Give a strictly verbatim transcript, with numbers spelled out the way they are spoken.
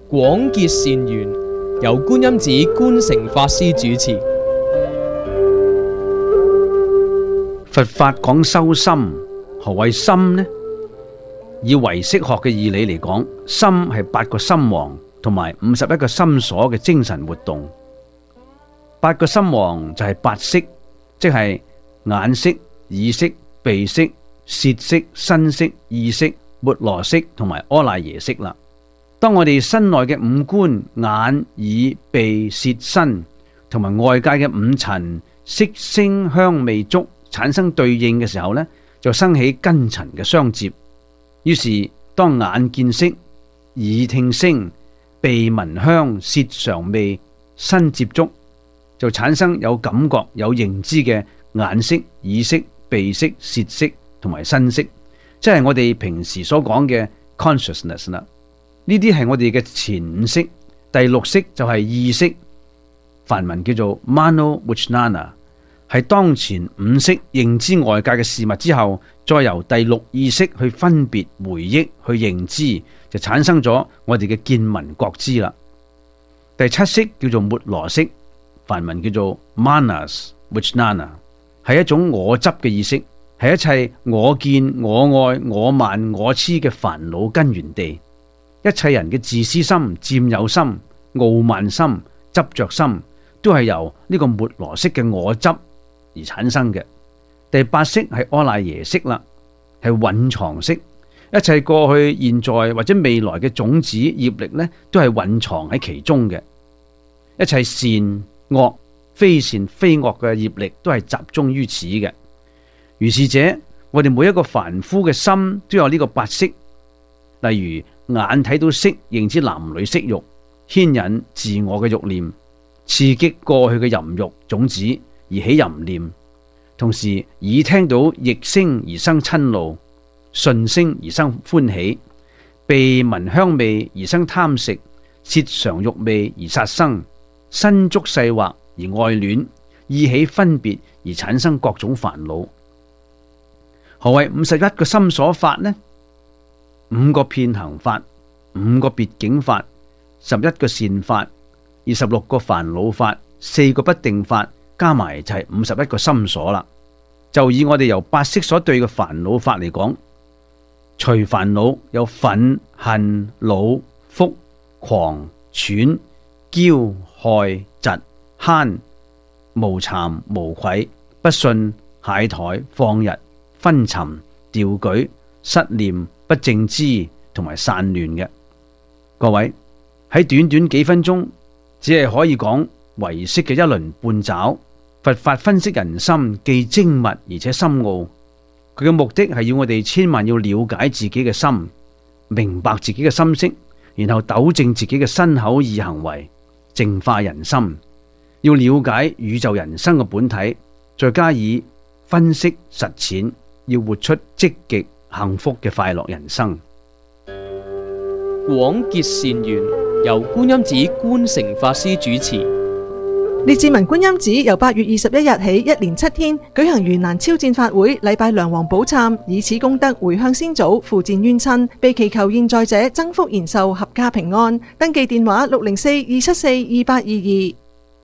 廣結善緣，由觀音寺觀誠法師主持。 佛法講修心，何謂心呢？以唯識學嘅義理嚟講，心係八個心王同埋五十一個心所嘅精神活動。八個心王就係八識，即係眼識、耳識、鼻識、舌識、身識、意識、末羅識同埋阿賴耶識啦。當我哋身內嘅五官眼、耳、鼻、舌、身同埋外界嘅五塵色、聲、香、味、觸產生對應嘅時候呢，就生起根塵嘅相接。於是當眼見色、耳聽聲、鼻聞香、舌嘗味、身接觸，就產生有感覺、有認知嘅眼識、耳識、鼻識、舌識同埋身識，即係我哋平時所講嘅 consciousness 啦。呢啲係我哋嘅前五識，第六識就係意識，梵文叫做 mano vijnana， 係當前五識認知外界嘅事物之後，再由第六意識去分別回憶去認知，就產生咗我哋嘅見聞覺知啦。第七識叫做末羅識，梵文叫做 manas vijnana， 係一種我執嘅意識，係一切我見、我愛、我慢、我痴嘅煩惱根源地。一切人嘅自私心、佔有心、傲慢心、執着心，都係由呢個末羅識嘅我執而產生嘅。第八識係阿賴耶識啦，係蘊藏識，一切過去、現在或者未來嘅種子業力呢，都係蘊藏喺其中嘅。一切善惡、非善非惡嘅業力都係集中於此嘅。如是者，我哋每一個凡夫嘅心都有呢個八識，例如眼睇到色，認知男女色欲，牽引自我嘅欲念，刺激過去嘅淫欲種子而起淫念；同時耳聽到逆聲而生嗔怒，順聲而生歡喜；鼻聞香味而生貪食，舌嘗欲味而殺生，身觸細惑而愛戀，意起分別而產生各種煩惱。何謂五十一個心所法呢？五個遍行法，五個別境法，十一個善法，二十六個煩惱法，四個不定法，加埋就係五十一個心所啦。就以我哋由八識所對嘅煩惱法嚟講，除煩惱有忿、恨、惱、覆、狂、喘、驕、害、嫉、慳、無慚、無愧、不信、懈怠、放逸、昏沉、掉舉、失念、不正知同埋散亂嘅。各位喺短短幾分鐘，只係可以講唯識嘅一輪半爪。佛法分析人心，既精密而且深奧。佢嘅目的係要我哋千萬要了解自己嘅心，明白自己嘅心識，然後糾正自己嘅身口意行為，淨化人心。要了解宇宙人生嘅本體，再加以分析實踐，要活出積極幸福嘅快樂人生。 廣結善緣，由觀音寺觀誠法師主持。 列治文觀音寺由八月二十一日起一連七天舉行盂蘭超薦法會，禮拜梁皇寶懺，以此功德回向先祖，付薦冤親，被祈求現在者增福延壽，合家平安。登記電話六零四二七四二八二二。